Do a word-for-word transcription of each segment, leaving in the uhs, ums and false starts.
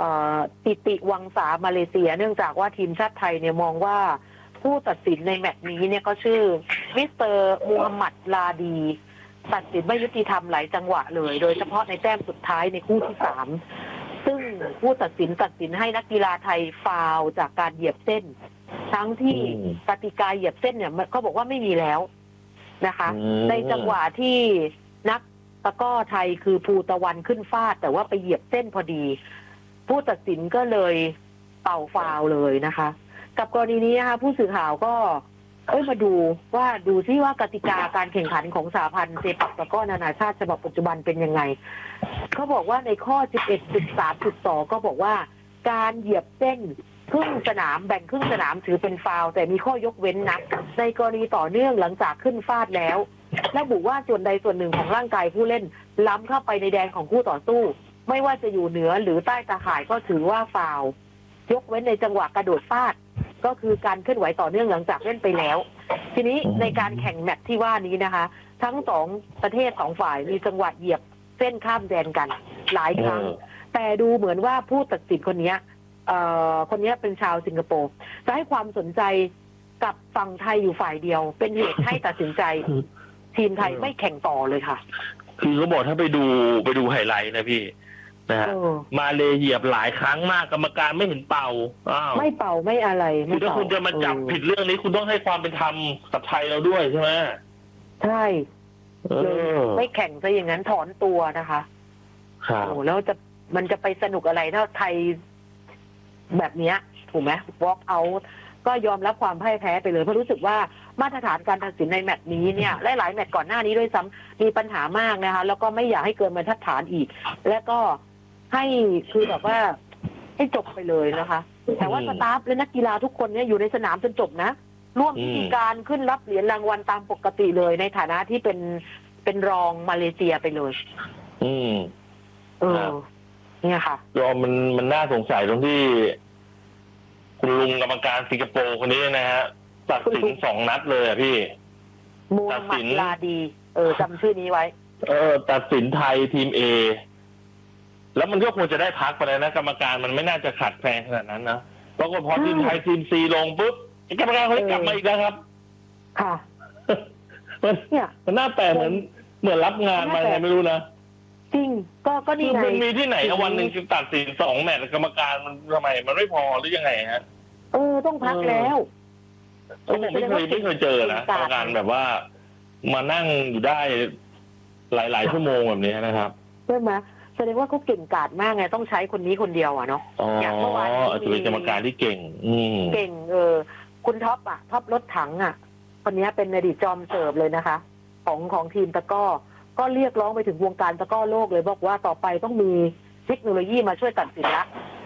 ติติวังสามาเลเซียเนื่องจากว่าทีมชาติไทยเนี่ยมองว่าผู้ตัดสินในแมตช์นี้เนี่ยก็ชื่อมิสเตอร์มูฮัมหมัดลาดีตัดสินไม่ยุติธรรมหลายจังหวะเลยโดยเฉพาะในแต้มสุดท้ายในคู่ที่สามซึ่งผู้ตัดสินตัดสินให้นักกีฬาไทยฟาวล์จากการเหยียบเส้นทั้งที่กติกาเหยียบเส้นเนี่ยเขาบอกว่าไม่มีแล้วนะคะในจังหวะที่นักตะกร้อไทยคือภูตะวันขึ้นฟาดแต่ว่าไปเหยียบเส้นพอดีผู้ตัดสินก็เลยเป่าฟาวล์เลยนะคะกับกรณีนี้นะคะผู้สื่อข่าวก็เอ้ยมาดูว่าดูซิว่ากติกาการแข่งขันของสหพันธ์เซปักตะกร้อนานาชาติฉบับปัจจุบันเป็นยังไงเขาบอกว่าในข้อ สิบเอ็ดจุดสามจุดสอง ก็บอกว่าการเหยียบเส้นครึ่งสนามแบ่งครึ่งสนามถือเป็นฟาวล์แต่มีข้อยกเว้นนะในกรณีต่อเนื่องหลังจากขึ้นฟาดแล้วระบุว่าส่วนใดส่วนหนึ่งของร่างกายผู้เล่นล้ำเข้าไปในแดนของคู่ต่อสู้ไม่ว่าจะอยู่เหนือหรือใต้ตาข่ายก็ถือว่าฟาวล์ยกเว้นในจังหวะกระโดดฟาดก็คือการเคลื่อนไหวต่อเนื่องหลังจากเล่นไปแล้วทีนี้ในการแข่งแมตช์ที่ว่านี้นะคะทั้งสองประเทศสองฝ่ายมีจังหวะเหยียบเส้นข้ามแดนกันหลายครั้งแต่ดูเหมือนว่าผู้ตัดสินคนนี้เอ่อคนนี้เป็นชาวสิงคโปร์จะให้ความสนใจกับฝั่งไทยอยู่ฝ่ายเดียวเป็นเหตุให้ตัดสินใจทีมไทยไม่แข่งต่อเลยค่ะคือเขาบอกถ้าไปดูไปดูไฮไลท์นะพี่นะฮะมาเลเหยียบหลายครั้งมากกรรมการไม่เห็นเป่าอ้าวไม่เป่าไม่อะไรคือถ้าคุณจะมาจับผิดเรื่องนี้คุณต้องให้ความเป็นธรรมกับไทยเราด้วยใช่ไหมใช่ไม่แข่งซะอย่างนั้นถอนตัวนะคะครับโอ้แล้วจะมันจะไปสนุกอะไรถ้าไทยแบบนี้ถูกไหม walk out ก็ยอมรับความพ่ายแพ้ไปเลยเพราะรู้สึกว่ามาตรฐานการตัดสินในแมตช์นี้เนี่ยหลายๆแมตช์ก่อนหน้านี้ด้วยซ้ำมีปัญหามากนะคะแล้วก็ไม่อยากให้เกินบรรทัดฐานอีกและก็ให้คือแบบว่าให้จบไปเลยนะคะแต่ว่าสตาฟและนักกีฬาทุกคนเนี่ยอยู่ในสนามจนจบนะร่วมพิธีการขึ้นรับเหรียญรางวัลตามปกติเลยในฐานะที่เป็นเป็นรองมาเลเซียไปเลยอืมเออเนี่ยค่ะรอมันมันน่าสงสัยตรงที่คุณลุงกรรมการสิงคโปร์คนนี้นะฮะตัดสินสองนัดเลยอ่ะพี่มูฮัมหมัดลาดีเออจำชื่อนี้ไว้เออตัดสินไทยทีม A แล้วมันก็ควรจะได้พักไปเลยนะกรรมการมันไม่น่าจะขัดแคลนขนาดนั้นนะเพราะว่าพอทีมไทยทีม C ลงปุ๊บกรรมการเขากลับมาอีกแล้วครับค่ะมันเนี่ยมันน่าแปลกเหมือนเหมือนรับงานมาไงไม่รู้นะจริงก็ก็นี่ไงมันมีที่ไหนวันหนึ่งตัดสินสองแมตช์กรรมการมันทำไมมันไม่พอหรือยังไงฮะเออต้องพักแล้วผมไม่เคยไม่เคยเจอนะกรรมการแบบว่ามานั่งอยู่ได้หลายๆชั่วโมงแบบนี้นะครับใช่ไหมแสดงว่าเขาเก่งกาจมากไงต้องใช้คนนี้คนเดียวอ่ะเนาะอย่างเมื่อวานนี้มีกรรมการที่เก่งอืเก่งเออคุณท็อปอ่ะท็อปรถถังอ่ะคนนี้เป็นอดีตจอมเสิร์ฟเลยนะคะของของทีมตะก้อก็เรียกร้องไปถึงวงการตะก้อโลกเลยบอกว่าต่อไปต้องมีเทคโนโลยีมาช่วยตัดสินละ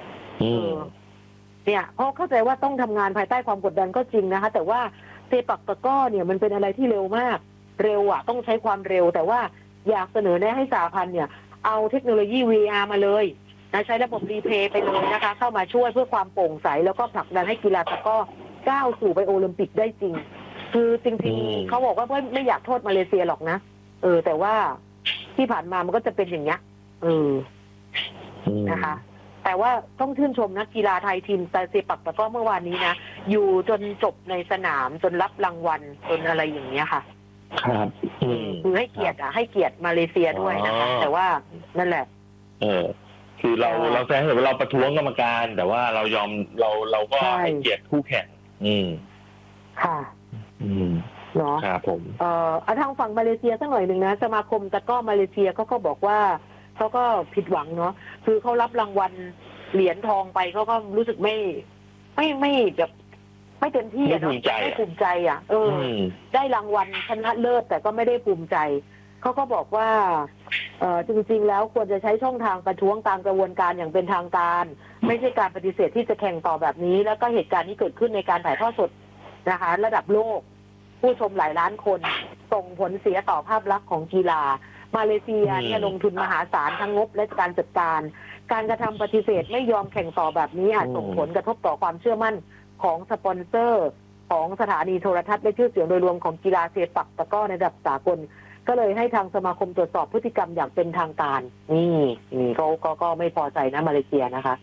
เนี่ยเพราะเข้าใจว่าต้องทำงานภายใต้ความกดดันก็จริงนะคะแต่ว่าเซปักตะก้อเนี่ยมันเป็นอะไรที่เร็วมากเร็วอ่ะต้องใช้ความเร็วแต่ว่าอยากเสนอแนะให้สหพันธ์เนี่ยเอาเทคโนโลยี วี อาร์ มาเลยนะใช้ระบบรีเพลย์ไปเลยนะคะเข้ามาช่วยเพื่อความโปร่งใสแล้วก็ผลักดันให้กีฬาตะก้อก้าวสู่ไปโอลิมปิกได้จริงคือจริงๆเขาบอกว่าไม่ไม่อยากโทษมาเลเซียหรอกนะเออแต่ว่าที่ผ่านมามันก็จะเป็นอย่างเงี้ยเออนะคะแต่ว่าต้องชื่นชมนักกีฬาไทยทีมเซปักตะกร้อเมื่อวานนี้นะอยู่จนจบในสนามจนรับรางวัลจนอะไรอย่างเงี้ยค่ะครับคือให้เกียรติอ่ะให้เกียรติมาเลเซียด้วยนะคะแต่ว่านั่นแหละเออคือเราเราแสดงเห็นว่าเราประท้วงกรรมการแต่ว่าเรายอมเราเราก็ให้เกียรติคู่แข่งอืมค่ะอืมเนาะครับผมเอ่อทางฝั่งมาเลเซียสักหน่อยหนึ่งนะสมาคมตะกร้อมาเลเซียเขาก็บอกว่าเขาก็ผิดหวังเนาะคือเขารับรางวัลเหรียญทองไปเขาก็รู้สึกไม่ไม่ไม่แบบไม่เต็มที่อ่ะเนาะไม่ภูมิใจอ่ะเออได้รางวัลชนะเลิศแต่ก็ไม่ได้ภูมิใจเขาก็บอกว่าเออจริงๆแล้วควรจะใช้ช่องทางประท้วงตามกระบวนการอย่างเป็นทางการไม่ใช่การปฏิเสธที่จะแข่งต่อแบบนี้แล้วก็เหตุการณ์ที่เกิดขึ้นในการถ่ายทอดสดนะคะระดับโลกผู้ชมหลายล้านคนส่งผลเสียต่อภาพลักษณ์ของกีฬามาเลเซียเนี่ยลงทุนมหาศาลทั้งงบและการจัดการการกระทำปฏิเสธไม่ยอมแข่งต่อแบบนี้อาจส่งผลกระทบต่อความเชื่อมั่นของสปอนเซอร์ของสถานีโทรทัศน์และชื่อเสียงโดยรวมของกีฬาเซปักตะกร้อในระดับสากลก็เลยให้ทางสมาคมตรวจสอบพฤติกรรมอย่างเป็นทางการนี่นี่เขาก็ไม่พอใจนะมาเลเซียนะคะ